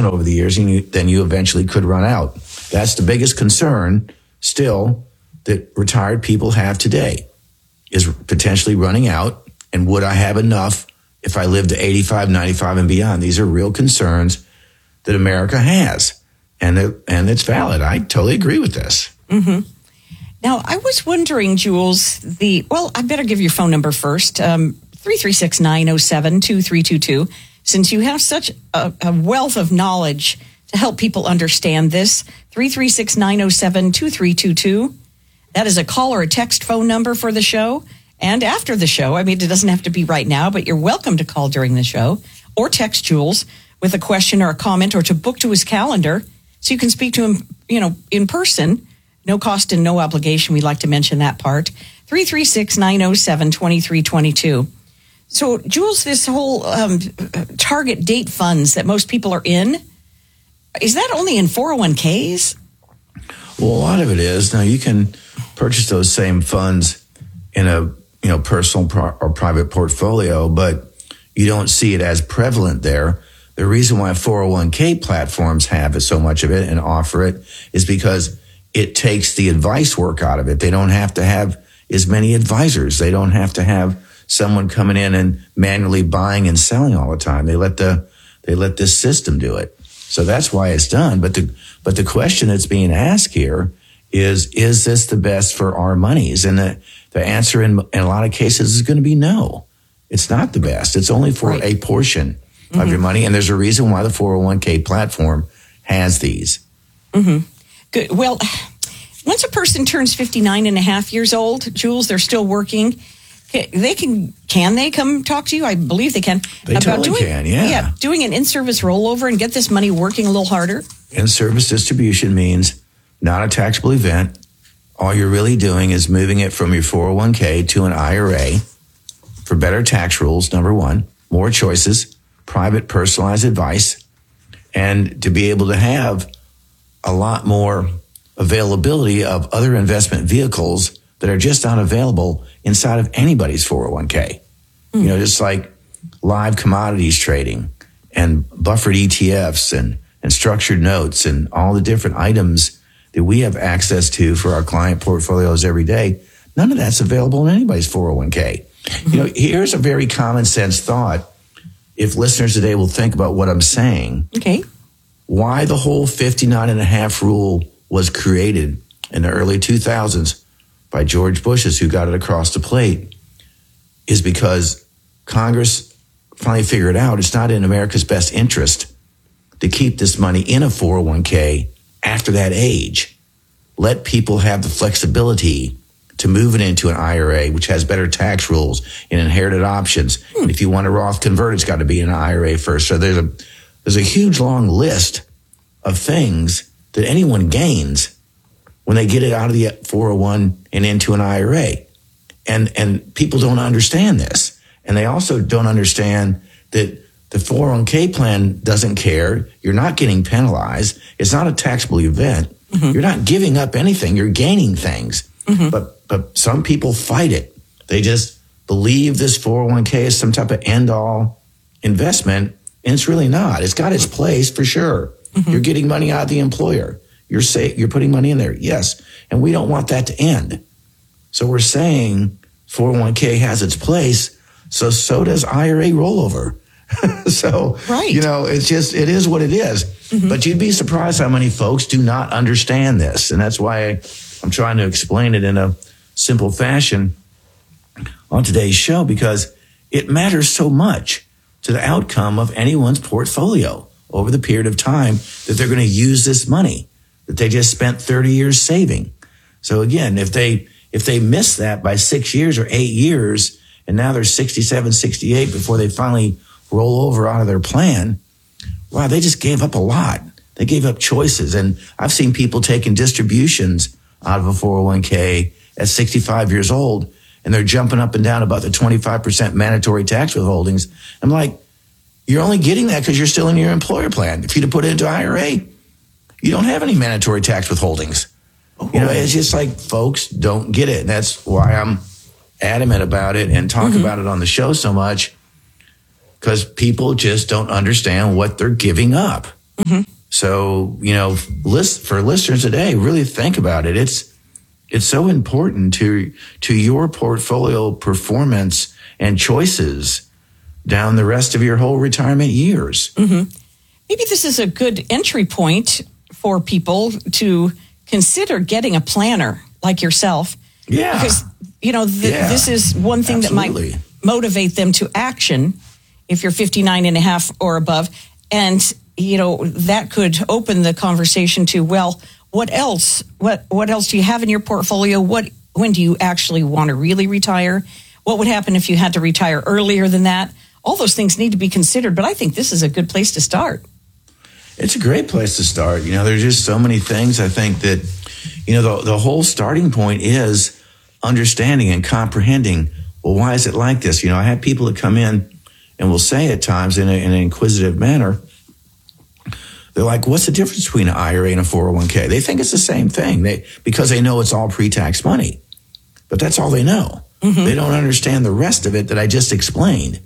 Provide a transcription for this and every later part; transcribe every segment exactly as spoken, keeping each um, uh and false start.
down over the years, and you, then you eventually could run out. That's the biggest concern still that retired people have today, is potentially running out. And would I have enough if I lived to eighty-five, ninety-five, and beyond? These are real concerns that America has. And it, and it's valid. I totally agree with this. Mm-hmm. Now, I was wondering, Jules, the, well, I better give your phone number first, um, three three six, nine oh seven, two three two two. Since you have such a, a wealth of knowledge to help people understand this, three three six, nine oh seven, two three two two. That is a call or a text phone number for the show. And after the show, I mean, it doesn't have to be right now, but you're welcome to call during the show or text Jules with a question or a comment, or to book to his calendar so you can speak to him, you know, in person. No cost and no obligation. We like to mention that part. three three six, nine oh seven, two three two two. So, Jules, this whole um, target date funds that most people are in, is that only in four oh one k's? Well, a lot of it is. Now, you can purchase those same funds in a you know personal pro- or private portfolio, but you don't see it as prevalent there. The reason why four oh one k platforms have so much of it and offer it is because it takes the advice work out of it. They don't have to have as many advisors. They don't have to have someone coming in and manually buying and selling all the time. They let the they let this system do it. So that's why it's done. But the but the question that's being asked here is, is this the best for our monies? And the, the answer in, in a lot of cases is going to be no. It's not the best. It's only for right. a portion mm-hmm. of your money. And there's a reason why the four oh one k platform has these. Mm-hmm. Good. Well, once a person turns fifty-nine and a half years old, Jules, they're still working. They can, can they come talk to you? I believe they can. They about totally doing, can, yeah. Yeah, doing an in-service rollover and get this money working a little harder. In-service distribution means not a taxable event. All you're really doing is moving it from your four oh one k to an I R A for better tax rules, number one, more choices, private personalized advice, and to be able to have a lot more availability of other investment vehicles that are just not available inside of anybody's four oh one k. Mm. You know, just like live commodities trading and buffered E T Fs and, and structured notes and all the different items that we have access to for our client portfolios every day. None of that's available in anybody's four oh one k. Mm-hmm. You know, here's a very common sense thought. If listeners today will think about what I'm saying. Okay. Why the whole fifty-nine and a half rule was created in the early two thousands by George Bush's, who got it across the plate, is because Congress finally figured out it's not in America's best interest to keep this money in a four oh one k after that age. Let people have the flexibility to move it into an I R A, which has better tax rules and inherited options. Hmm. And if you want a Roth convert, it's got to be in an I R A first. So there's a there's a huge long list of things that anyone gains when they get it out of the four oh one and into an I R A. And and people don't understand this. And they also don't understand that the four oh one k plan doesn't care. You're not getting penalized. It's not a taxable event. Mm-hmm. You're not giving up anything. You're gaining things. Mm-hmm. But but some people fight it. They just believe this four oh one k is some type of end-all investment, and it's really not. It's got its place for sure. Mm-hmm. You're getting money out of the employer. You're say, you're putting money in there, yes. And we don't want that to end. So we're saying four oh one k has its place, so so does I R A rollover. So, right. you know, it's just, it is what it is. Mm-hmm. But you'd be surprised how many folks do not understand this. And that's why I, I'm trying to explain it in a simple fashion on today's show, because it matters so much to the outcome of anyone's portfolio over the period of time that they're going to use this money that they just spent thirty years saving. So again, if they if they miss that by six years or eight years, and now they're sixty-seven, sixty-eight before they finally roll over out of their plan, wow, they just gave up a lot. They gave up choices. And I've seen people taking distributions out of a four oh one k at sixty-five years old, and they're jumping up and down about the twenty-five percent mandatory tax withholdings. I'm like, you're only getting that because you're still in your employer plan. If you'd have put it into I R A, you don't have any mandatory tax withholdings. Oh. You know, it's just like folks don't get it. And that's why I'm adamant about it and talk mm-hmm. about it on the show so much, because people just don't understand what they're giving up. Mm-hmm. So, you know, list, for listeners today, really think about it. It's it's so important to to your portfolio performance and choices down the rest of your whole retirement years. Mm-hmm. Maybe this is a good entry point for people to consider getting a planner like yourself. Yeah. Because, you know, th- yeah. this is one thing Absolutely. that might motivate them to action if you're fifty-nine and a half or above. And, you know, that could open the conversation to, well, what else? What what else do you have in your portfolio? What when do you actually want to really retire? What would happen if you had to retire earlier than that? All those things need to be considered, but I think this is a good place to start. It's a great place to start. You know, there's just so many things. I think that, you know, the, the whole starting point is understanding and comprehending, well, why is it like this? You know, I have people that come in and will say at times in, a, in an inquisitive manner, they're like, what's the difference between an I R A and a four oh one k? They think it's the same thing they because they know it's all pre-tax money. But that's all they know. Mm-hmm. They don't understand the rest of it that I just explained.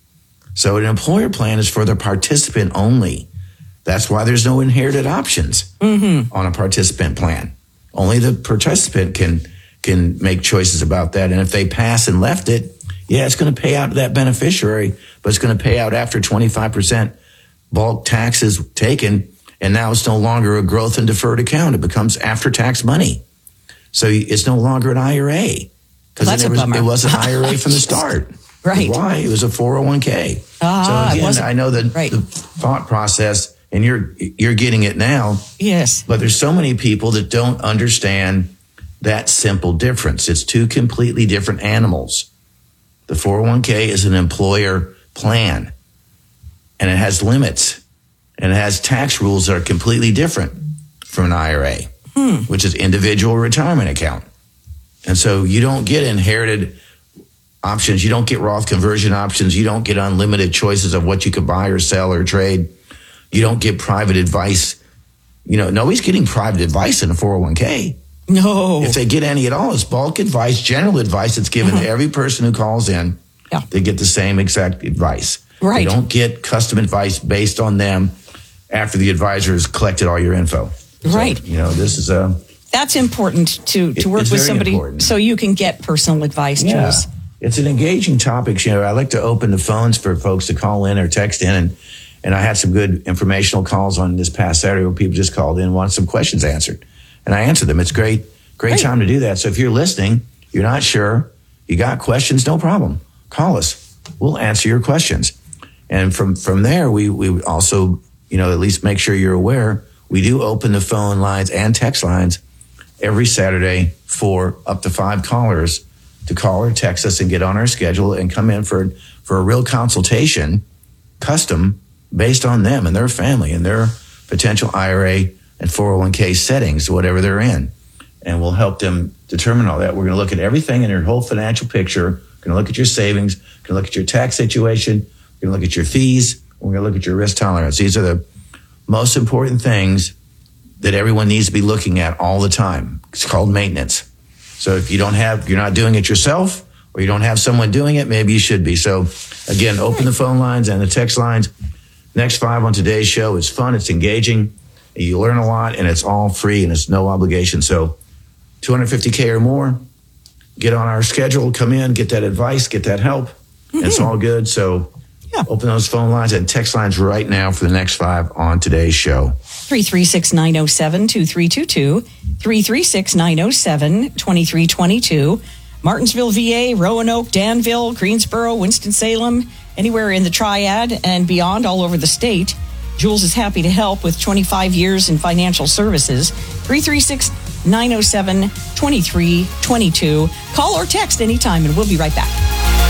So an employer plan is for the participant only. That's why there's no inherited options mm-hmm. on a participant plan. Only the participant can can make choices about that. And if they pass and left it, yeah, it's going to pay out to that beneficiary, but it's going to pay out after twenty-five percent bulk taxes taken. And now it's no longer a growth and deferred account. It becomes after-tax money. So it's no longer an I R A. Because well, it, was, it was an I R A from the start. Right. Why? It was a four oh one k. Ah, so again, I know that right. the thought process, and you're you're getting it now. Yes. But there's so many people that don't understand that simple difference. It's two completely different animals. The four oh one k is an employer plan, and it has limits, and it has tax rules that are completely different from an I R A, hmm. which is individual retirement account. And so you don't get inherited options. You don't get Roth conversion options. You don't get unlimited choices of what you could buy or sell or trade. You don't get private advice. You know, nobody's getting private advice in a four oh one k. No. If they get any at all, it's bulk advice, general advice that's given mm-hmm. to every person who calls in. Yeah. They get the same exact advice. Right. They don't get custom advice based on them after the advisor has collected all your info. Right. So, you know, this is a... That's important to, to work it's with very somebody important. So you can get personal advice, yeah. Jules. It's an engaging topic. You know, I like to open the phones for folks to call in or text in. And, and I had some good informational calls on this past Saturday where people just called in and wanted some questions answered. And I answered them. It's great, great Great. time to do that. So if you're listening, you're not sure, you got questions, no problem. Call us. We'll answer your questions. And from, from there, we, we also, you know, at least make sure you're aware, we do open the phone lines and text lines every Saturday for up to five callers to call or text us and get on our schedule and come in for, for a real consultation, custom, based on them and their family and their potential I R A and four oh one k settings, whatever they're in. And we'll help them determine all that. We're going to look at everything in your whole financial picture. We're going to look at your savings. We're going to look at your tax situation. We're going to look at your fees. We're going to look at your risk tolerance. These are the most important things that everyone needs to be looking at all the time. It's called maintenance. So if you don't have, you're not doing it yourself, or you don't have someone doing it, maybe you should be. So again, open the phone lines and the text lines. Next five on today's show is fun. It's engaging. You learn a lot, and it's all free, and it's no obligation. So two hundred fifty K or more, get on our schedule, come in, get that advice, get that help. Mm-hmm. It's all good. So yeah. Open those phone lines and text lines right now for the next five on today's show. three three six, nine oh seven, two three two two, three three six, nine oh seven, two three two two. Martinsville, V A, Roanoke, Danville, Greensboro, Winston-Salem, anywhere in the Triad and beyond, all over the state. Jules is happy to help with twenty-five years in financial services. three three six, nine oh seven, two three two two. Call or text anytime, and we'll be right back.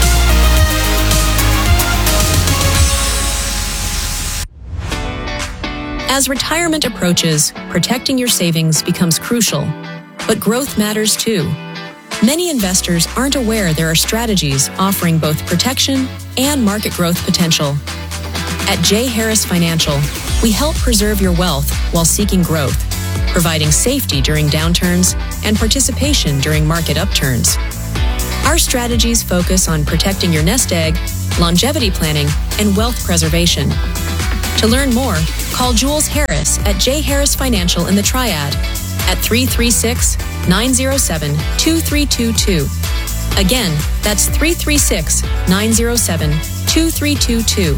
As retirement approaches, protecting your savings becomes crucial, but growth matters too. Many investors aren't aware there are strategies offering both protection and market growth potential. At J. Harris Financial, we help preserve your wealth while seeking growth, providing safety during downturns and participation during market upturns. Our strategies focus on protecting your nest egg, longevity planning, and wealth preservation. To learn more, Call Jules Harris at J. Harris Financial in the Triad at three three six, nine zero seven, two three two two. Again, that's three three six, nine zero seven, two three two two.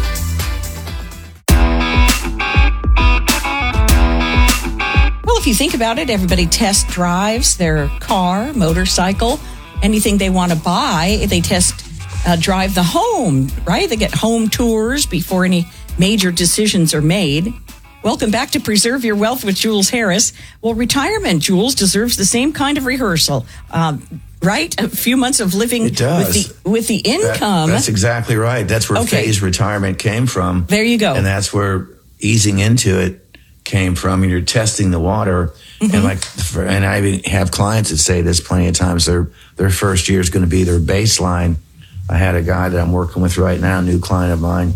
Well, if you think about it, everybody test drives their car, motorcycle, anything they want to buy. They test uh, drive the home, right? They get home tours before any major decisions are made. Welcome back to Preserve Your Wealth with Jules Harris. Well, retirement, Jules, deserves the same kind of rehearsal, um, right? A few months of living It does. with the with the income. That, that's exactly right. That's where Okay. phased retirement came from. There you go. And that's where easing into it came from. You're testing the water. Mm-hmm. And like, for, and I even have clients that say this plenty of times. Their their first year is going to be their baseline. I had a guy that I'm working with right now, a new client of mine.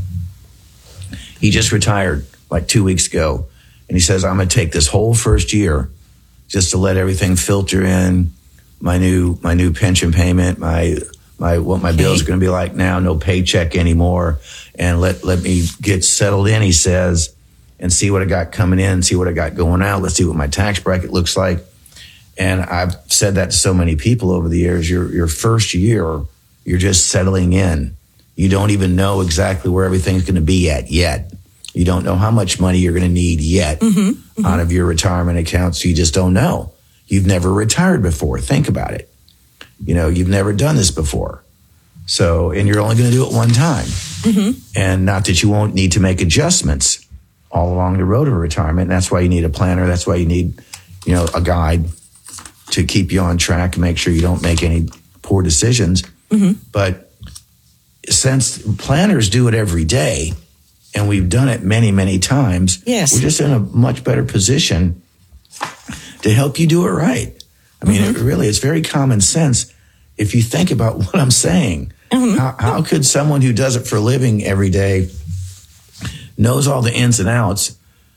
He just retired like two weeks ago. And he says, I'm going to take this whole first year just to let everything filter in, my new my new pension payment, my my what my Okay. bills are going to be like now, no paycheck anymore, and let let me get settled in, he says, and see what I got coming in, see what I got going out. Let's see what my tax bracket looks like. And I've said that to so many people over the years. Your your first year, you're just settling in. You don't even know exactly where everything's going to be at yet. You don't know how much money you're going to need yet Mm-hmm, mm-hmm. out of your retirement account. So you just don't know. You've never retired before. Think about it. You know, you've never done this before. So, and you're only going to do it one time. Mm-hmm. And not that you won't need to make adjustments all along the road of retirement. And that's why you need a planner. That's why you need, you know, a guide to keep you on track and make sure you don't make any poor decisions. Mm-hmm. But since planners do it every day, and we've done it many, many times, Yes. we're just in a much better position to help you do it right. I mean, Mm-hmm. it really, it's very common sense. If you think about what I'm saying, Mm-hmm. how, how could someone who does it for a living every day, knows all the ins and outs,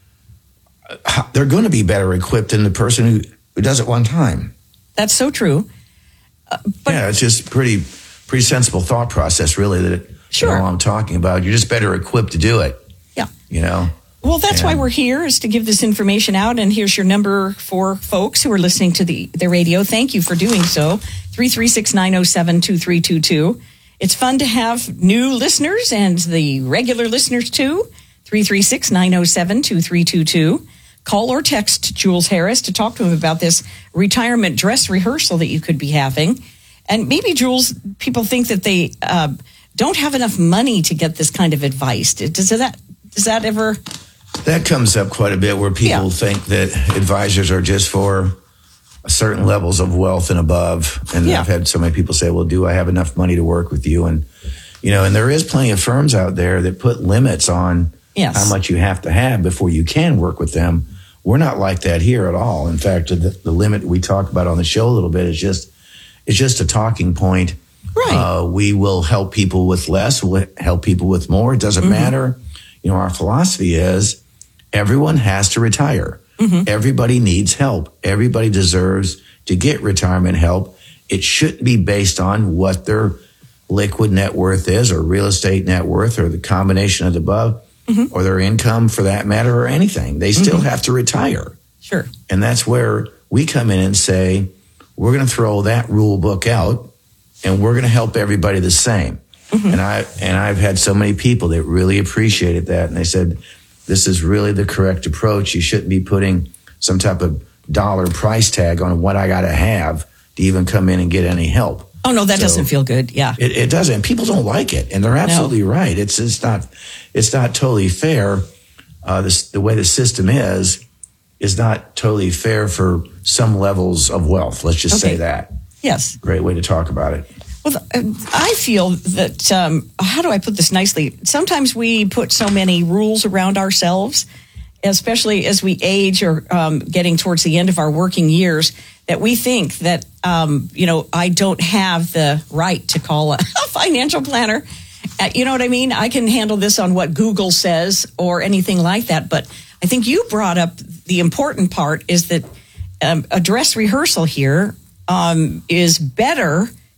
how, they're going to be better equipped than the person who, who does it one time. That's so true. Uh, but Yeah, it's just pretty, pretty sensible thought process, really, that it, Sure. you know, I'm talking about. You're just better equipped to do it, yeah. you know? Well, that's why And- we're here, is to give this information out. And here's your number for folks who are listening to the, the radio. Thank you for doing so. three three six, nine oh seven, two three two two. It's fun to have new listeners and the regular listeners too. three three six, nine oh seven, two three two two. Call or text Jules Harris to talk to him about this retirement dress rehearsal that you could be having. And maybe, Jules, people think that they uh, don't have enough money to get this kind of advice. Does that, does that ever... That comes up quite a bit, where people Yeah. think that advisors are just for certain levels of wealth and above. And Yeah. I've had so many people say, well, do I have enough money to work with you? And, you know, and there is plenty of firms out there that put limits on Yes. how much you have to have before you can work with them. We're not like that here at all. In fact, the, the limit we talk about on the show a little bit is just, it's just a talking point. Right. Uh, we will help people with less, we'll help people with more. It doesn't Mm-hmm. matter. You know, our philosophy is everyone has to retire. Mm-hmm. Everybody needs help. Everybody deserves to get retirement help. It shouldn't be based on what their liquid net worth is, or real estate net worth, or the combination of the above, Mm-hmm. or their income for that matter, or anything. They still have to retire. Sure. And that's where we come in and say, we're going to throw that rule book out, and we're going to help everybody the same. Mm-hmm. And I and I've had so many people that really appreciated that, and they said, this is really the correct approach. You shouldn't be putting some type of dollar price tag on what I got to have to even come in and get any help. Oh, no, that So- doesn't feel good. Yeah. It, it doesn't. People don't like it, and they're absolutely right. It's it's not it's not totally fair. Uh, this, the way the system is is not totally fair for some levels of wealth. Let's just Okay. say that. Yes. Great way to talk about it. Well, uh, I feel that, um, how do I put this nicely? Sometimes we put so many rules around ourselves, especially as we age or um, getting towards the end of our working years, that we think that, um, you know, I don't have the right to call a, a financial planner. Uh, you know what I mean? I can handle this on what Google says or anything like that. But I think you brought up the important part is that um, a dress rehearsal here um, is better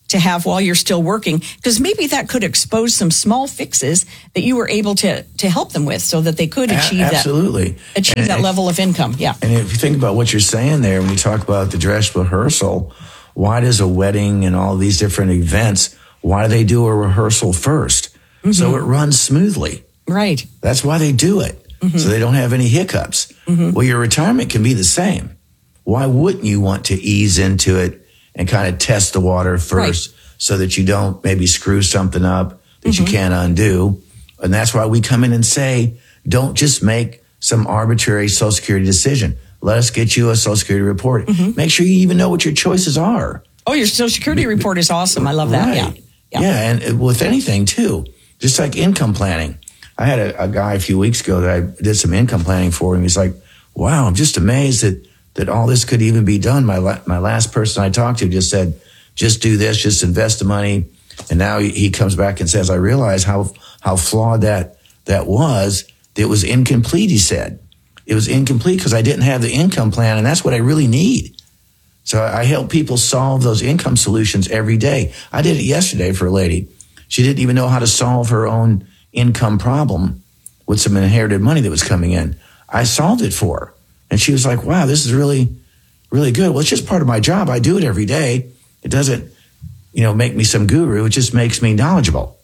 to have while you're still working, because maybe that could expose some small fixes that you were able to to help them with, so that they could achieve A- absolutely. that achieve and, that level of income. Yeah. And if you think about what you're saying there, when you talk about the dress rehearsal, why does a wedding and all these different events, why do they do a rehearsal first? Mm-hmm. So it runs smoothly. Right. That's why they do it. Mm-hmm. So they don't have any hiccups. Mm-hmm. Well, your retirement can be the same. Why wouldn't you want to ease into it and kind of test the water first, right, so that you don't maybe screw something up that mm-hmm. you can't undo? And that's why we come in and say, don't just make some arbitrary Social Security decision. Let us get you a Social Security report. Mm-hmm. Make sure you even know what your choices are. Oh, your Social Security report is awesome. I love that. Right. Yeah. yeah. Yeah. And with anything too, just like income planning. I had a, a guy a few weeks ago that I did some income planning for him. He's like, wow, I'm just amazed that that all this could even be done. My la- my last person I talked to just said, just do this, just invest the money. And now he, he comes back and says, I realize how how flawed that that was. It was incomplete, he said. It was incomplete because I didn't have the income plan, and that's what I really need. So I, I help people solve those income solutions every day. I did it yesterday for a lady. She didn't even know how to solve her own income problem with some inherited money that was coming in. I solved it for her. And she was like, wow, this is really, really good. Well, it's just part of my job. I do it every day. It doesn't, you know, make me some guru. It just makes me knowledgeable.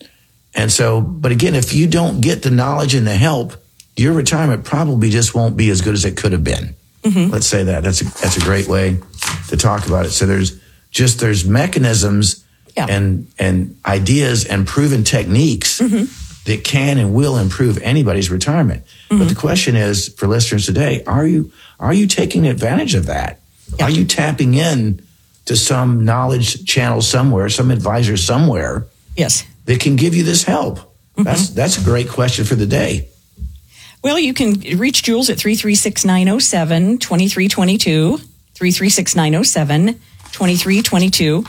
And so, but again, if you don't get the knowledge and the help, your retirement probably just won't be as good as it could have been. Mm-hmm. Let's say that. That's a, that's a great way to talk about it. So there's just, there's mechanisms yeah. and, and ideas and proven techniques mm-hmm. that can and will improve anybody's retirement. Mm-hmm. But the question is, for listeners today, are you are you taking advantage of that? Yeah. Are you tapping in to some knowledge channel somewhere, some advisor somewhere, yes, that can give you this help? Mm-hmm. That's that's a great question for the day. Well, you can reach Jules at three three six, nine oh seven, two three two two, three three six, nine oh seven, two three two two.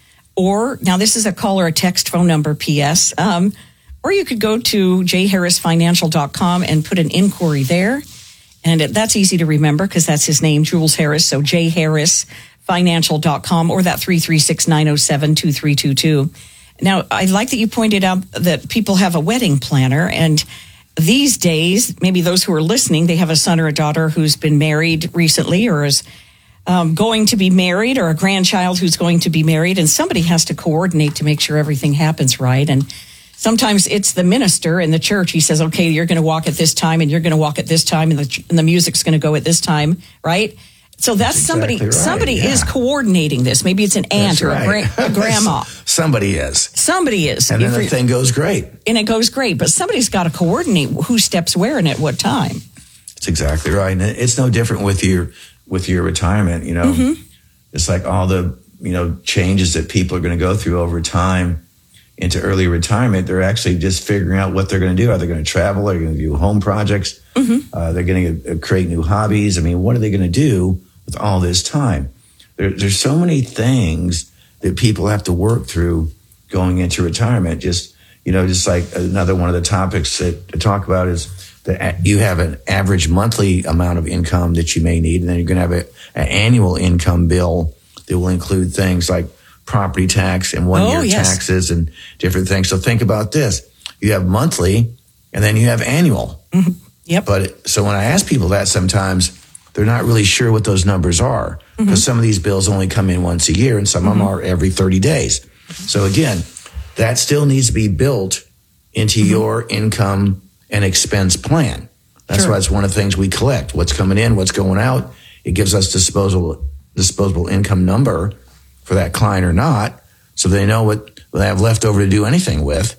Or, now this is a call or a text phone number, P S, um, or you could go to j harris financial dot com and put an inquiry there. And it, that's easy to remember because that's his name, Jules Harris. So j harris financial dot com or that three three six, nine oh seven, two three two two. Now, I like that you pointed out that people have a wedding planner. And these days, maybe those who are listening, they have a son or a daughter who's been married recently or is um, going to be married, or a grandchild who's going to be married. And somebody has to coordinate to make sure everything happens right. And sometimes it's the minister in the church. He says, okay, you're going to walk at this time and you're going to walk at this time and the, and the music's going to go at this time, right? So that's, that's somebody, exactly right. somebody yeah. is coordinating this. Maybe it's an aunt that's or right. a, gra- a grandma. Somebody is. Somebody is. And then the thing goes great. And it goes great, but somebody's got to coordinate who steps where and at what time. That's exactly right. And it's no different with your, with your retirement, you know. Mm-hmm. It's like all the, you know, changes that people are going to go through over time into early retirement. They're actually just figuring out what they're going to do. Are they going to travel? Are they going to do home projects? Mm-hmm. Uh, they're going to create new hobbies. I mean, what are they going to do with all this time? There, there's so many things that people have to work through going into retirement. Just, you know, just like another one of the topics that to talk about is that you have an average monthly amount of income that you may need, and then you're going to have a, an annual income bill that will include things like property tax and one-year oh, yes. taxes and different things. So think about this. You have monthly, and then you have annual. Mm-hmm. Yep. But so when I ask people that, sometimes they're not really sure what those numbers are, because mm-hmm. some of these bills only come in once a year and some mm-hmm. of them are every thirty days. So again, that still needs to be built into mm-hmm. your income and expense plan. That's sure. why it's one of the things we collect. What's coming in, what's going out. It gives us disposable disposable income number for that client or not, so they know what they have left over to do anything with.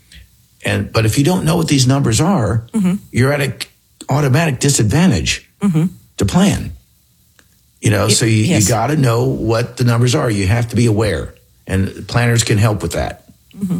And but if you don't know what these numbers are, mm-hmm. you're at an automatic disadvantage mm-hmm. to plan. You know, it, so you, yes. you got to know what the numbers are. You have to be aware, and planners can help with that. Mm-hmm.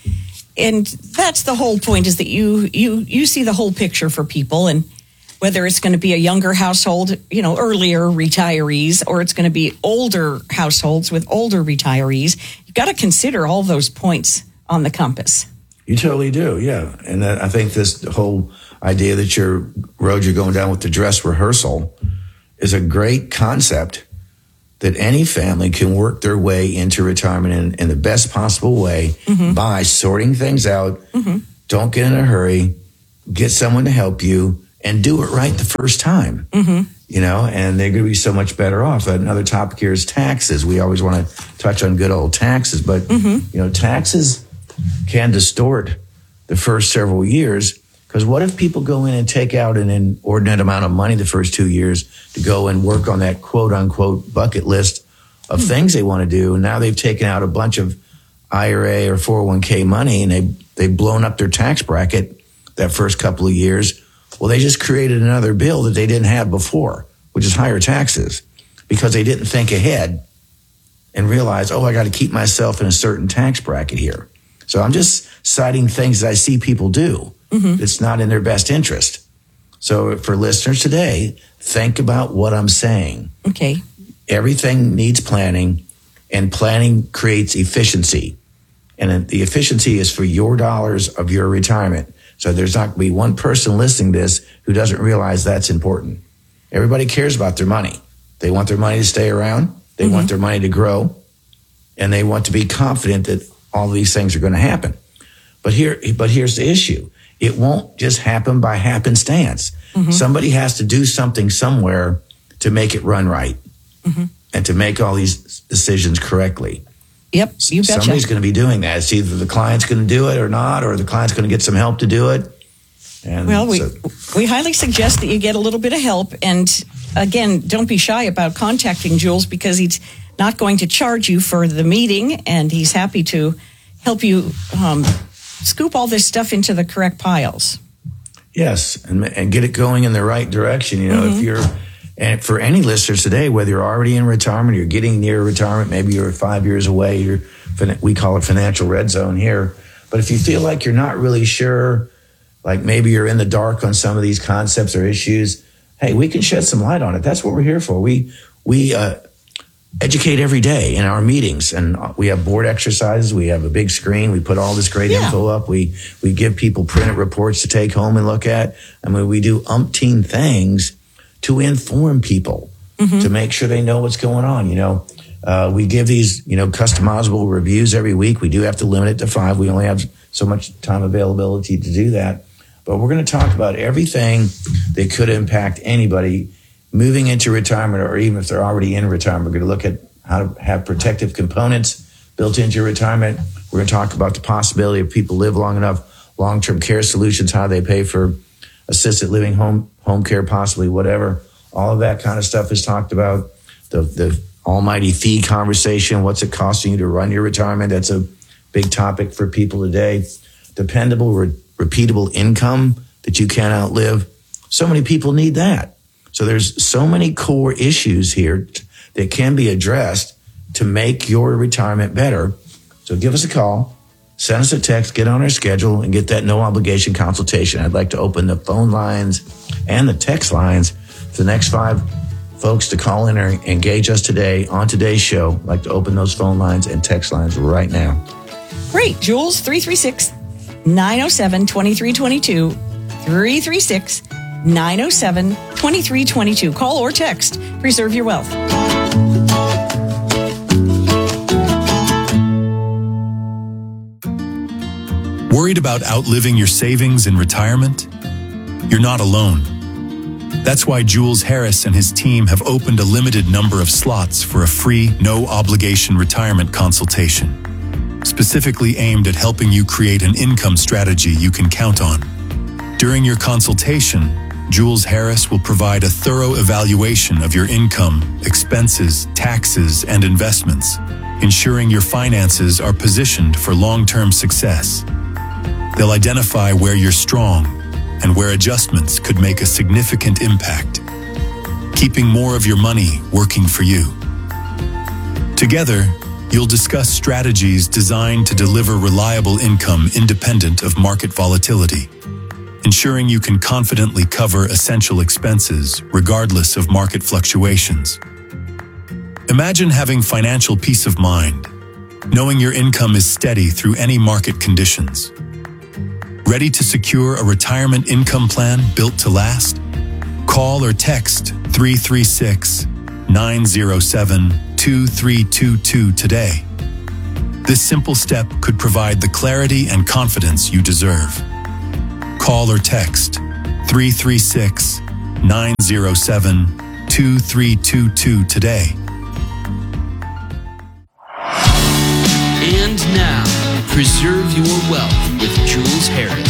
And that's the whole point, is that you you you see the whole picture for people, and whether it's going to be a younger household, you know, earlier retirees, or it's going to be older households with older retirees, you got to consider all those points on the compass. You totally do, yeah. And that, I think this whole idea that your road you're going down with the dress rehearsal is a great concept, that any family can work their way into retirement in, in the best possible way mm-hmm. by sorting things out. Mm-hmm. Don't get in a hurry. Get someone to help you and do it right the first time. Mm-hmm. You know, and they're going to be so much better off. Another topic here is taxes. We always want to touch on good old taxes, but, mm-hmm. you know, taxes can distort the first several years. Because what if people go in and take out an inordinate amount of money the first two years to go and work on that quote unquote bucket list of mm-hmm. things they want to do? And now they've taken out a bunch of I R A or four oh one k money and they, they've blown up their tax bracket that first couple of years. Well, they just created another bill that they didn't have before, which is higher taxes, because they didn't think ahead and realize, oh, I got to keep myself in a certain tax bracket here. So I'm just citing things that I see people do. Mm-hmm. It's not in their best interest. So for listeners today, think about what I'm saying. Okay. Everything needs planning, and planning creates efficiency. And the efficiency is for your dollars of your retirement. So there's not going to be one person listening to this who doesn't realize that's important. Everybody cares about their money. They want their money to stay around. They mm-hmm. want their money to grow. And they want to be confident that all of these things are going to happen. But here, but here's the issue. It won't just happen by happenstance. Mm-hmm. Somebody has to do something somewhere to make it run right mm-hmm. and to make all these decisions correctly. Yep, you betcha. Somebody's going to be doing that. It's either the client's going to do it or not, or the client's going to get some help to do it. And well, we, so, we highly suggest that you get a little bit of help. And again, don't be shy about contacting Jules, because he's not going to charge you for the meeting, and he's happy to help you um, scoop all this stuff into the correct piles. Yes, and, and get it going in the right direction. You know, mm-hmm. if you're, and for any listeners today, whether you're already in retirement, or you're getting near retirement, maybe you're five years away, you're, we call it financial red zone here. But if you feel like you're not really sure, like maybe you're in the dark on some of these concepts or issues, hey, we can shed some light on it. That's what we're here for. We, we, uh, educate every day in our meetings, and we have board exercises. We have a big screen. We put all this great yeah. info up. We we give people printed reports to take home and look at. I mean, we do umpteen things to inform people mm-hmm. to make sure they know what's going on. You know, uh, we give these you know customizable reviews every week. We do have to limit it to five. We only have so much time availability to do that. But we're going to talk about everything that could impact anybody moving into retirement, or even if they're already in retirement. We're going to look at how to have protective components built into your retirement. We're going to talk about the possibility of people live long enough, long-term care solutions, how they pay for assisted living, home home care, possibly whatever. All of that kind of stuff is talked about. The the almighty fee conversation, what's it costing you to run your retirement? That's a big topic for people today. Dependable, re- repeatable income that you can't outlive. So many people need that. So there's so many core issues here t- that can be addressed to make your retirement better. So give us a call, send us a text, get on our schedule, and get that no obligation consultation. I'd like to open the phone lines and the text lines for the next five folks to call in or engage us today on today's show. I'd like to open those phone lines and text lines right now. Great. Jules, three three six, nine oh seven, two three two two, three three six, nine oh seven, two three two two. Call or text. Preserve your wealth. Worried about outliving your savings in retirement? You're not alone. That's why Jules Harris and his team have opened a limited number of slots for a free, no-obligation retirement consultation, specifically aimed at helping you create an income strategy you can count on. During your consultation, Jules Harris will provide a thorough evaluation of your income, expenses, taxes, and investments, ensuring your finances are positioned for long-term success. They'll identify where you're strong and where adjustments could make a significant impact, keeping more of your money working for you. Together, you'll discuss strategies designed to deliver reliable income independent of market volatility, ensuring you can confidently cover essential expenses regardless of market fluctuations. Imagine having financial peace of mind, knowing your income is steady through any market conditions. Ready to secure a retirement income plan built to last? Call or text three three six, nine oh seven, two three two two today. This simple step could provide the clarity and confidence you deserve. Call or text three three six, nine zero seven, two three two two today. And now, preserve your wealth with Jules Harris.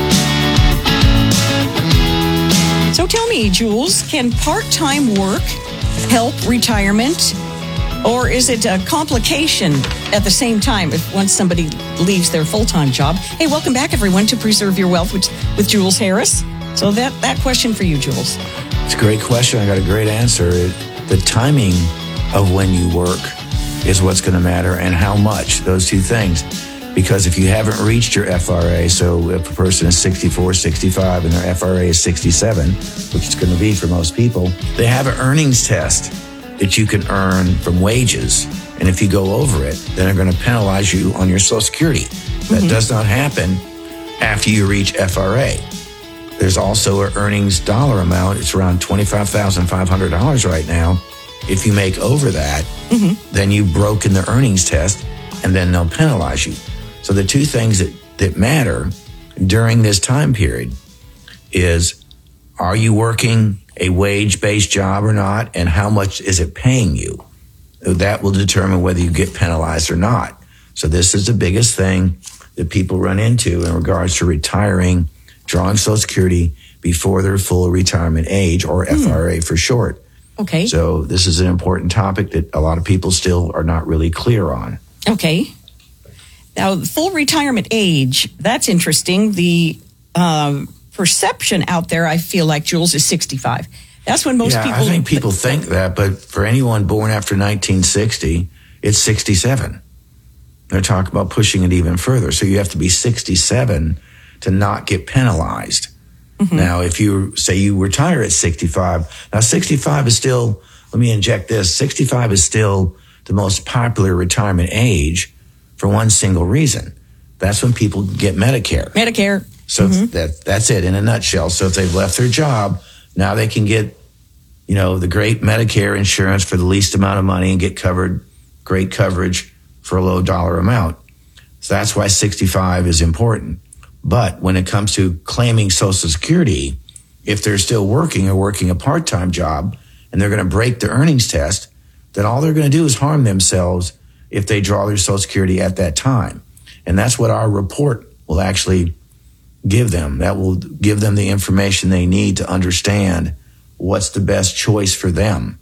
So tell me, Jules, can part-time work help retirement? Or is it a complication at the same time if once somebody leaves their full-time job? Hey, welcome back, everyone, to Preserve Your Wealth with, with Jules Harris. So that, that question for you, Jules. It's a great question. I got a great answer. It, the timing of when you work is what's going to matter, and how much, those two things. Because if you haven't reached your F R A, so if a person is sixty-four, sixty-five, and their F R A is sixty-seven, which it's going to be for most people, they have an earnings test that you can earn from wages. And if you go over it, then they're going to penalize you on your Social Security. That mm-hmm. does not happen after you reach F R A. There's also an earnings dollar amount. It's around twenty-five thousand five hundred dollars right now. If you make over that, mm-hmm. then you've broken the earnings test, and then they'll penalize you. So the two things that, that matter during this time period is, are you working a wage-based job or not, and how much is it paying you? That will determine whether you get penalized or not. So this is the biggest thing that people run into in regards to retiring, drawing Social Security before their full retirement age, or F R A mm. for short. Okay. So this is an important topic that a lot of people still are not really clear on. Okay. Now, full retirement age, that's interesting. The uh, perception out there, I feel like, Jules, is sixty-five. That's when most yeah, people... I think people think that, but for anyone born after nineteen sixty, it's sixty-seven. They're talking about pushing it even further. So you have to be sixty-seven to not get penalized. Mm-hmm. Now, if you say you retire at sixty-five, now sixty-five is still, let me inject this, sixty-five is still the most popular retirement age for one single reason. That's when people get Medicare. Medicare. So mm-hmm. that that's it in a nutshell. So if they've left their job, now they can get, you know, the great Medicare insurance for the least amount of money and get covered, great coverage for a low dollar amount. So that's why sixty-five is important. But when it comes to claiming Social Security, if they're still working or working a part-time job and they're going to break the earnings test, then all they're going to do is harm themselves if they draw their Social Security at that time. And that's what our report will actually give them. That will give them the information they need to understand what's the best choice for them.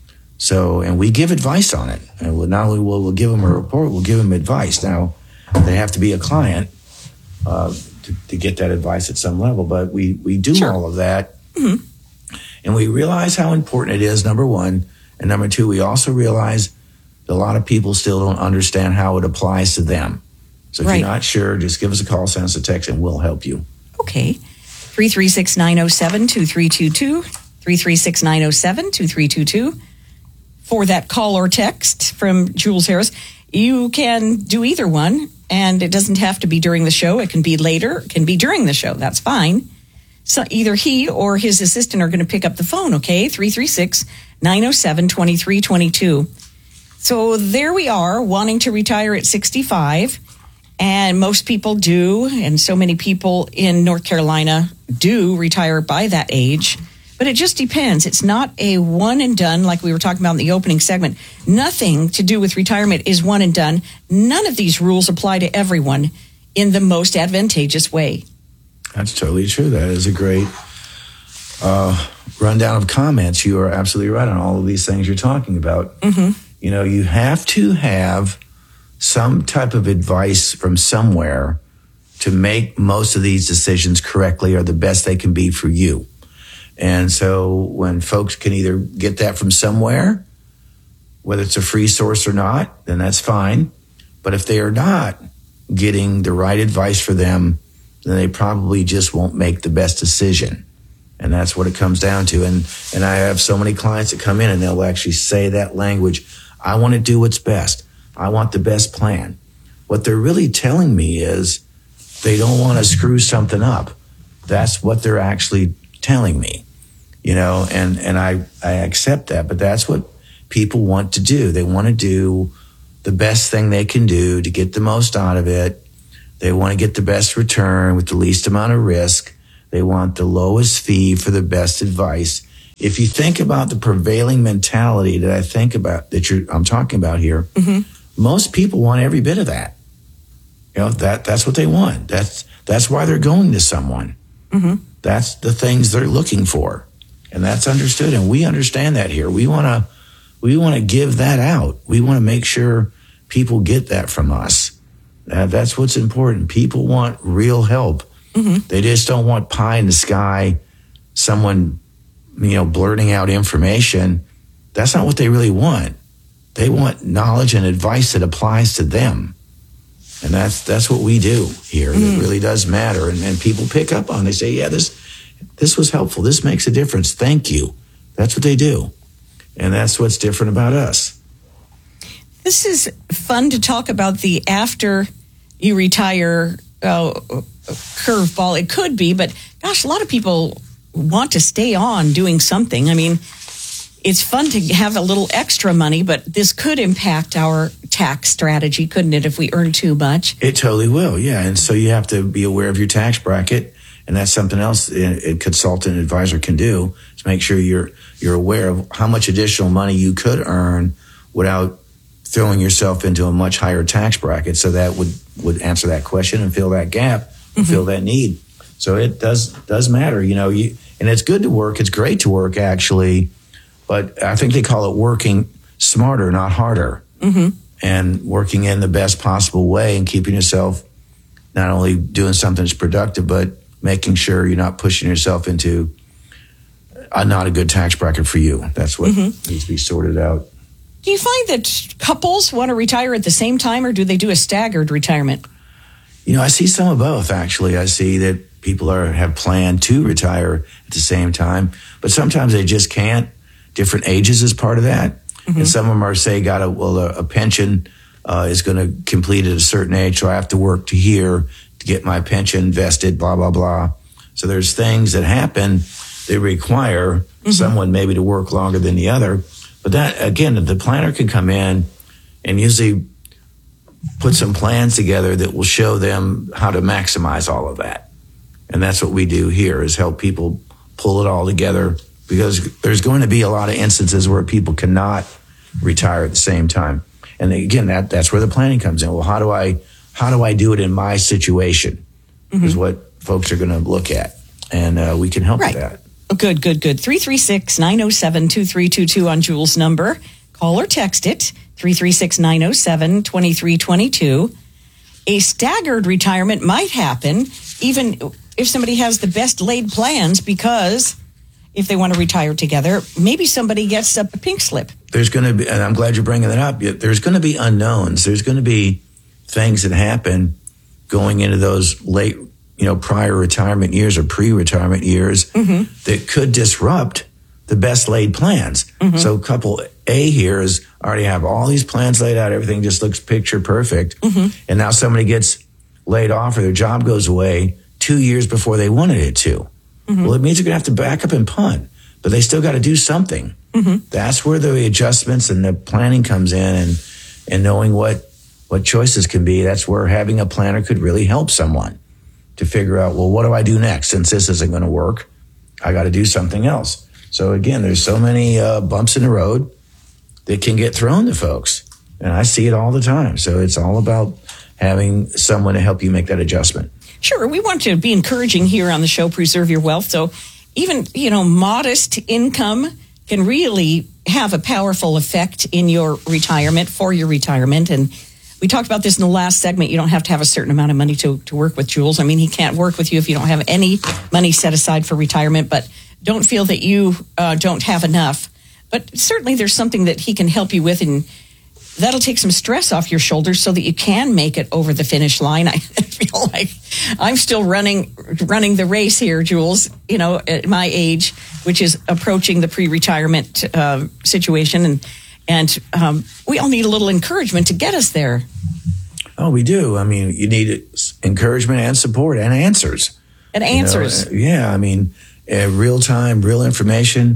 So, and we give advice on it. And we'll, not only will we'll give them a report, we'll give them advice. Now, they have to be a client uh, to, to get that advice at some level, but we, we do sure. all of that. Mm-hmm. And we realize how important it is, number one. And number two, we also realize that a lot of people still don't understand how it applies to them. So if right. you're not sure, just give us a call, send us a text, and we'll help you. Okay. three three six, nine oh seven, two three two two. three three six, nine oh seven, two three two two. For that call or text from Jules Harris. You can do either one, and it doesn't have to be during the show. It can be later. It can be during the show. That's fine. So either he or his assistant are going to pick up the phone, okay? three three six, nine oh seven, two three two two. So there we are, wanting to retire at sixty-five. And most people do, and so many people in North Carolina do retire by that age. But it just depends. It's not a one and done like we were talking about in the opening segment. Nothing to do with retirement is one and done. None of these rules apply to everyone in the most advantageous way. That's totally true. That is a great uh, rundown of comments. You are absolutely right on all of these things you're talking about. Mm-hmm. You know, you have to have some type of advice from somewhere to make most of these decisions correctly or the best they can be for you. And so when folks can either get that from somewhere, whether it's a free source or not, then that's fine. But if they are not getting the right advice for them, then they probably just won't make the best decision. And that's what it comes down to. And and I have so many clients that come in and they'll actually say that language. I want to do what's best. I want the best plan. What they're really telling me is they don't want to screw something up. That's what they're actually telling me, you know, and, and I, I accept that. But that's what people want to do. They want to do the best thing they can do to get the most out of it. They want to get the best return with the least amount of risk. They want the lowest fee for the best advice. If you think about the prevailing mentality that I think about, that you're, I'm talking about here, mm-hmm. most people want every bit of that. You know, that that's what they want. That's that's why they're going to someone. Mm-hmm. That's the things they're looking for, and that's understood. And we understand that here. We want to we want to give that out. We want to make sure people get that from us. Uh, that's what's important. People want real help. Mm-hmm. They just don't want pie in the sky, someone, you know, blurting out information. That's not what they really want. They want knowledge and advice that applies to them. And that's that's what we do here. Mm-hmm. It really does matter. And, and people pick up on it. They say, yeah, this this was helpful. This makes a difference. Thank you. That's what they do. And that's what's different about us. This is fun to talk about the after you retire uh, curveball. It could be, but gosh, a lot of people want to stay on doing something. I mean, it's fun to have a little extra money, but this could impact our tax strategy, couldn't it, if we earn too much? It totally will, yeah. And so you have to be aware of your tax bracket, and that's something else a consultant advisor can do, is make sure you're you're aware of how much additional money you could earn without throwing yourself into a much higher tax bracket. So that would, would answer that question and fill that gap, mm-hmm. fill that need. So it does does matter, you know. You and it's good to work. It's great to work, actually. But I think they call it working smarter, not harder. Mm-hmm. And working in the best possible way and keeping yourself not only doing something that's productive, but making sure you're not pushing yourself into a, not a good tax bracket for you. That's what mm-hmm. needs to be sorted out. Do you find that couples want to retire at the same time, or do they do a staggered retirement? You know, I see some of both, actually. I see that people are have planned to retire at the same time, but sometimes they just can't. Different ages is part of that. Mm-hmm. And some of them are, say, got a, well, a, a pension uh, is going to complete at a certain age, so I have to work to here to get my pension vested, blah, blah, blah. So there's things that happen that require mm-hmm. someone maybe to work longer than the other. But that, again, the planner can come in and usually put some plans together that will show them how to maximize all of that. And that's what we do here, is help people pull it all together, because there's going to be a lot of instances where people cannot retire at the same time. And again, that that's where the planning comes in. Well, how do I how do I do it in my situation? Mm-hmm. Is what folks are going to look at. And uh, we can help right. with that. Good, good, good. three three six, nine oh seven, two three two two on Jules' number. Call or text it, three three six, nine oh seven, two three two two. A staggered retirement might happen even if somebody has the best laid plans, because if they want to retire together, maybe somebody gets a pink slip. There's going to be, and I'm glad you're bringing that up, there's going to be unknowns. There's going to be things that happen going into those late, you know, prior retirement years or pre-retirement years mm-hmm. that could disrupt the best laid plans. Mm-hmm. So couple A here is already have all these plans laid out. Everything just looks picture perfect. Mm-hmm. And now somebody gets laid off or their job goes away two years before they wanted it to. Mm-hmm. Well, it means they're going to have to back up and punt, but they still got to do something. Mm-hmm. That's where the adjustments and the planning comes in, and and knowing what what choices can be. That's where having a planner could really help someone to figure out, well, what do I do next? Since this isn't going to work, I got to do something else. So again, there's so many uh, bumps in the road that can get thrown to folks, and I see it all the time. So it's all about having someone to help you make that adjustment. Sure. We want to be encouraging here on the show, Preserve Your Wealth. So even, you know, modest income can really have a powerful effect in your retirement, for your retirement. And we talked about this in the last segment. You don't have to have a certain amount of money to, to work with Jules. I mean, he can't work with you if you don't have any money set aside for retirement, but don't feel that you uh, don't have enough. But certainly there's something that he can help you with, and that'll take some stress off your shoulders so that you can make it over the finish line. I feel like I'm still running running the race here, Jules, you know, at my age, which is approaching the pre-retirement uh, situation. And and um, we all need a little encouragement to get us there. Oh, we do. I mean, you need encouragement and support and answers. And answers. You know, yeah, I mean, uh, real time, real information.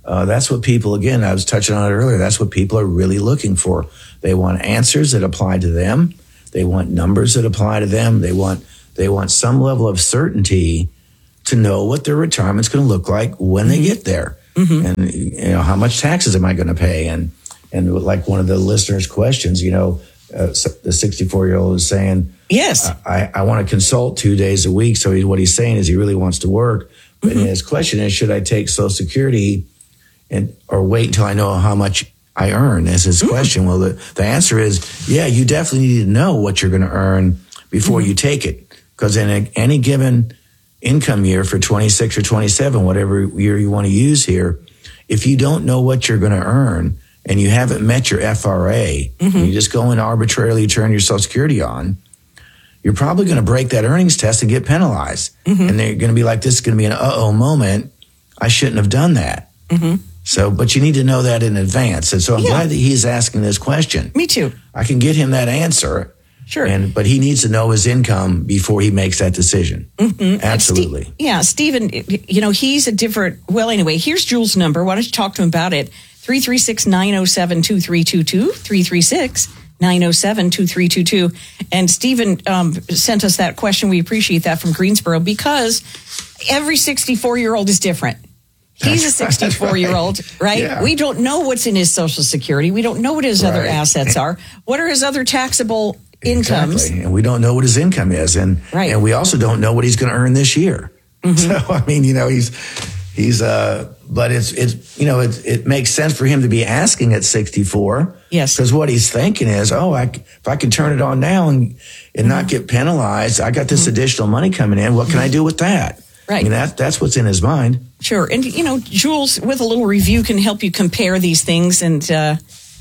Uh, that's what people, again, I was touching on it earlier, that's what people are really looking for. They want answers that apply to them. They want numbers that apply to them. They want they want some level of certainty to know what their retirement's going to look like when mm-hmm. they get there. Mm-hmm. And, you know, how much taxes am I going to pay? And, and like one of the listeners' questions, you know, uh, the sixty-four-year-old is saying, yes, I, I want to consult two days a week. So he, what he's saying is he really wants to work. But mm-hmm. his question is, should I take Social Security and or wait until I know how much I earn? Is his mm-hmm. question. Well, the, the answer is, yeah, you definitely need to know what you're going to earn before mm-hmm. you take it. Because in a, any given income year for twenty-six or twenty-seven, whatever year you want to use here, if you don't know what you're going to earn and you haven't met your F R A, mm-hmm. and you just go and arbitrarily turn your Social Security on, you're probably going to break that earnings test and get penalized. Mm-hmm. And they're going to be like, this is going to be an uh-oh moment. I shouldn't have done that. Mm-hmm. So, but you need to know that in advance. And so I'm yeah. glad that he's asking this question. Me too. I can get him that answer. Sure. And, but he needs to know his income before he makes that decision. Mm-hmm. Absolutely. Ste- yeah, Stephen, you know, he's a different, well, anyway, here's Jules' number. Why don't you talk to him about it? three three six, nine oh seven, two three two two, three three six, nine oh seven, two three two two. And Stephen um, sent us that question. We appreciate that from Greensboro because every sixty-four-year-old is different. He's a sixty-four-year-old, right? right? Yeah. We don't know what's in his Social Security. We don't know what his right. other assets are. What are his other taxable incomes? Exactly. And we don't know what his income is. And, right. and we also don't know what he's going to earn this year. Mm-hmm. So, I mean, you know, he's, he's, uh, but it's, it's, you know, it, it makes sense for him to be asking at sixty-four. Yes. Because what he's thinking is, oh, I, if I can turn it on now and, and mm-hmm. not get penalized, I got this mm-hmm. additional money coming in. What can mm-hmm. I do with that? Right. I mean, that, that's what's in his mind. Sure. And, you know, Jules, with a little review, can help you compare these things and, uh,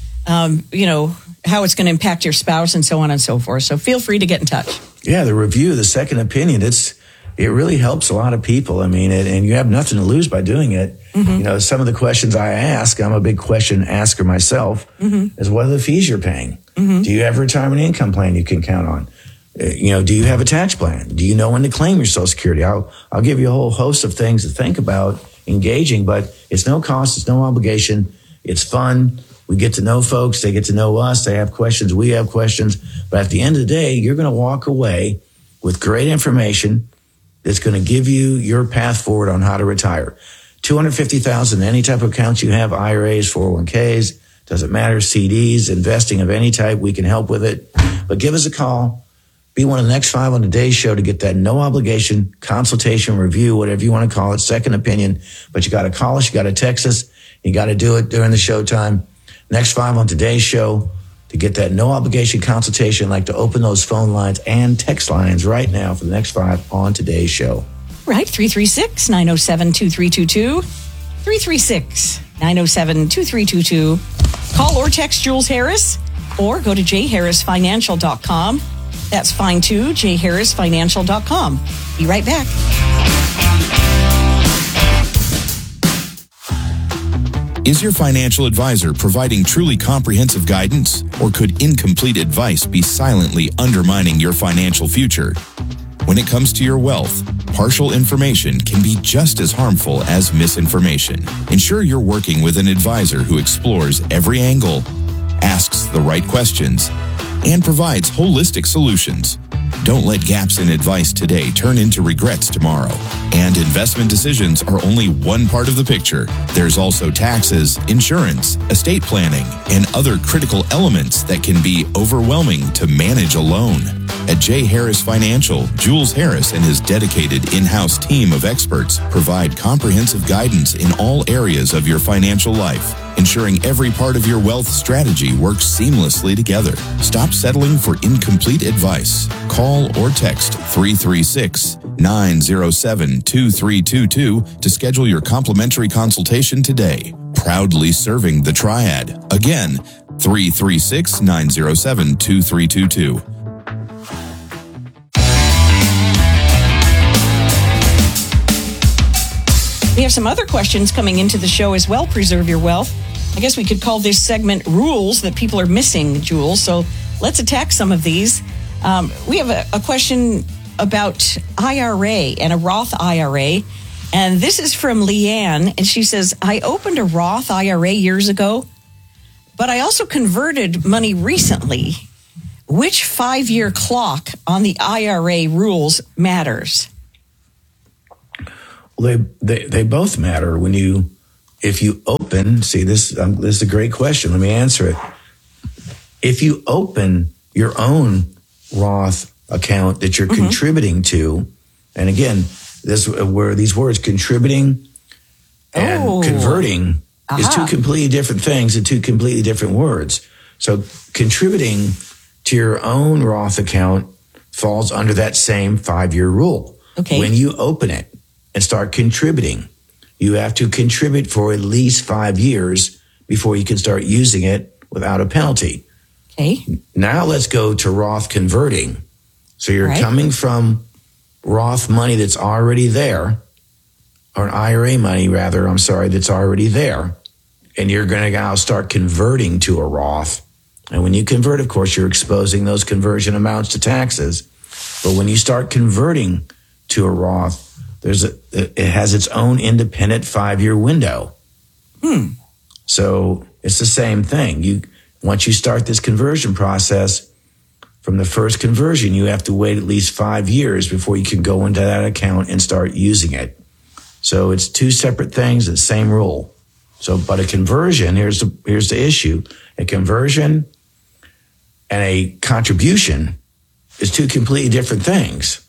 um, you know, how it's going to impact your spouse and so on and so forth. So feel free to get in touch. Yeah, the review, the second opinion, it's it really helps a lot of people. I mean, it, and you have nothing to lose by doing it. Mm-hmm. You know, some of the questions I ask, I'm a big question asker myself, mm-hmm. is what are the fees you're paying? Mm-hmm. Do you have a retirement income plan you can count on? You know, do you have a tax plan? Do you know when to claim your Social Security? I'll, I'll give you a whole host of things to think about engaging, but it's no cost. It's no obligation. It's fun. We get to know folks. They get to know us. They have questions. We have questions. But at the end of the day, you're going to walk away with great information that's going to give you your path forward on how to retire. two hundred fifty thousand dollars, any type of accounts you have, I R As, four oh one k's, doesn't matter, C Ds, investing of any type, we can help with it. But give us a call. Be one of the next five on today's show to get that no obligation consultation review, whatever you want to call it, second opinion. But you got to call us, you got to text us, you got to do it during the show time. Next five on today's show to get that no obligation consultation. I'd like to open those phone lines and text lines right now for the next five on today's show. Right, three three six, nine oh seven, two three two two, three three six, nine oh seven, two three two two. Call or text Jules Harris or go to j harris financial dot com. That's fine too, j harris financial dot com. Be right back. Is your financial advisor providing truly comprehensive guidance, or could incomplete advice be silently undermining your financial future? When it comes to your wealth, partial information can be just as harmful as misinformation. Ensure you're working with an advisor who explores every angle, asks the right questions, and provides holistic solutions. Don't let gaps in advice today turn into regrets tomorrow. And investment decisions are only one part of the picture. There's also taxes, insurance, estate planning, and other critical elements that can be overwhelming to manage alone. At J. Harris Financial, Jules Harris and his dedicated in-house team of experts provide comprehensive guidance in all areas of your financial life, ensuring every part of your wealth strategy works seamlessly together. Stop settling for incomplete advice. Call or text three three six, nine oh seven, two three two two to schedule your complimentary consultation today. Proudly serving the Triad. Again, three three six, nine oh seven, two three two two. We have some other questions coming into the show as well. Preserve your wealth. I guess we could call this segment rules that people are missing, Jules. So let's attack some of these. Um, we have a, a question about I R A and a Roth I R A. And this is from Leanne, and she says, I opened a Roth I R A years ago, but I also converted money recently. Which five-year clock on the I R A rules matters? Well, they, they, they both matter when you, if you open, see this, um, this is a great question. Let me answer it. If you open your own Roth account that you're mm-hmm. contributing to, and again, this where these words contributing and oh. converting Aha. is two completely different things and two completely different words. So contributing to your own Roth account falls under that same five-year rule. Okay. When you open it and start contributing, you have to contribute for at least five years before you can start using it without a penalty. Okay. Now let's go to Roth converting. So you're right. coming from Roth money that's already there, or an I R A money rather, I'm sorry, that's already there. And you're going to now start converting to a Roth. And when you convert, of course, you're exposing those conversion amounts to taxes. But when you start converting to a Roth, there's a, it has its own independent five-year window. Hmm. So it's the same thing. You once you start this conversion process, from the first conversion, you have to wait at least five years before you can go into that account and start using it. So it's two separate things, the same rule. So, but a conversion, here's the here's the issue. A conversion and a contribution is two completely different things.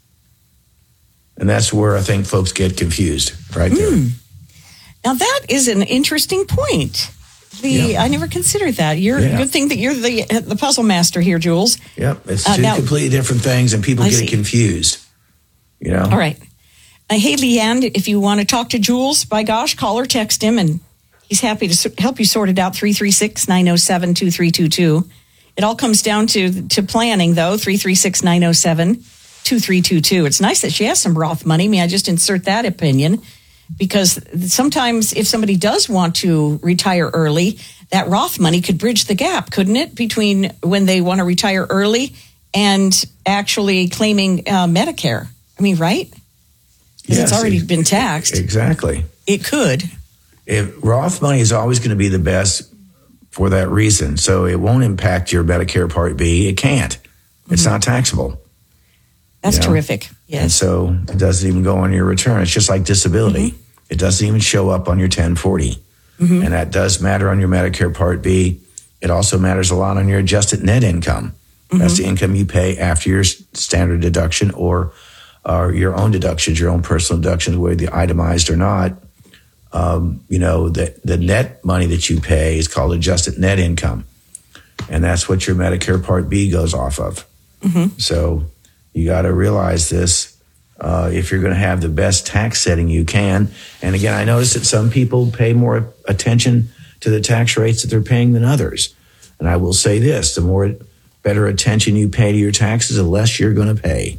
And that's where I think folks get confused right there. Mm. Now that is an interesting point. The Yeah. I never considered that. You're Yeah. good thing that you're the the puzzle master here, Jules. Yep, it's Uh, two now- completely different things, and people I get see. it confused. You know. All right. Uh, hey, Leanne, if you want to talk to Jules, by gosh, call or text him, and he's happy to s- help you sort it out. three three six, nine oh seven, two three two two. It all comes down to to planning, though. three three six, nine oh seven, two three two two. It's nice that she has some Roth money. May I just insert that opinion? Because sometimes if somebody does want to retire early, that Roth money could bridge the gap, couldn't it, between when they want to retire early and actually claiming uh, Medicare? I mean, right? Because Yes, it's already ex- been taxed. Exactly. It could. If Roth money is always going to be the best for that reason. So it won't impact your Medicare Part B. It can't. It's Mm-hmm. not taxable. That's You know? terrific. And Yes. so it doesn't even go on your return. It's just like disability. Mm-hmm. It doesn't even show up on your ten forty. Mm-hmm. And that does matter on your Medicare Part B. It also matters a lot on your adjusted net income. That's the income you pay after your s- standard deduction or, or your own deductions, your own personal deductions, whether they're itemized or not. Um, you know, the, the net money that you pay is called adjusted net income. And that's what your Medicare Part B goes off of. Mm-hmm. So you got to realize this uh, if you're going to have the best tax setting you can. And again, I notice that some people pay more attention to the tax rates that they're paying than others. And I will say this, the more better attention you pay to your taxes, the less you're going to pay.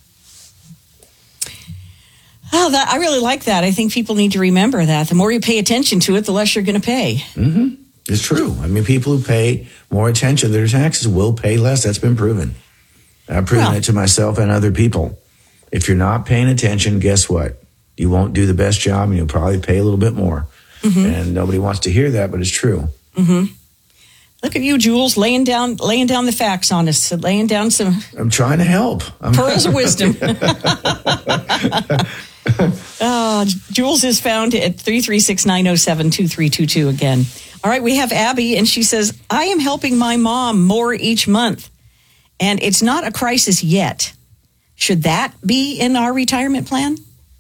Oh, that, I really like that. I think people need to remember that. The more you pay attention to it, the less you're going to pay. Mm-hmm. It's true. I mean, people who pay more attention to their taxes will pay less. That's been proven. I've proven Well. it to myself and other people. If you're not paying attention, guess what? You won't do the best job and you'll probably pay a little bit more. Mm-hmm. And nobody wants to hear that, but it's true. Mm-hmm. Look at you, Jules, laying down laying down the facts on us, laying down some I'm trying to help. I'm pearls of wisdom. uh, Jules is found at three three six, nine oh seven, two three two two again. All right, we have Abby, and she says, I am helping my mom more each month, and it's not a crisis yet. Should that be in our retirement plan?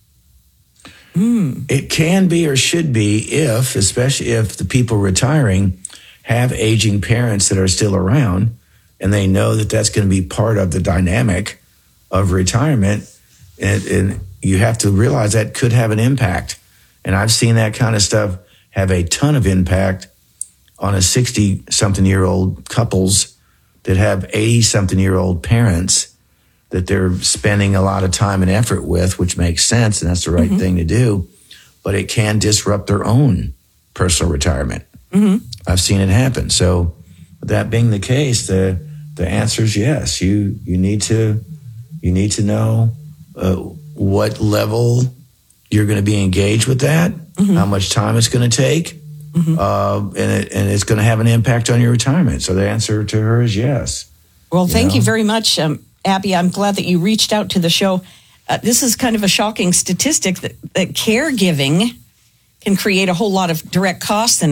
Mm. It can be or should be if, especially if the people retiring have aging parents that are still around and they know that that's going to be part of the dynamic of retirement. And, and you have to realize that could have an impact. And I've seen that kind of stuff have a ton of impact on a sixty-something-year-old couples that have eighty-something-year-old parents that they're spending a lot of time and effort with, which makes sense, and that's the right mm-hmm. thing to do. But it can disrupt their own personal retirement. Mm-hmm. I've seen it happen. So that being the case, the the answer is yes. You you need to you need to know uh, what level you're going to be engaged with that, mm-hmm. how much time it's going to take, mm-hmm. uh, and, it, and it's going to have an impact on your retirement. So the answer to her is yes. Well, thank you, know? you very much, um, Abby. I'm glad that you reached out to the show. Uh, this is kind of a shocking statistic that, that caregiving can create a whole lot of direct costs and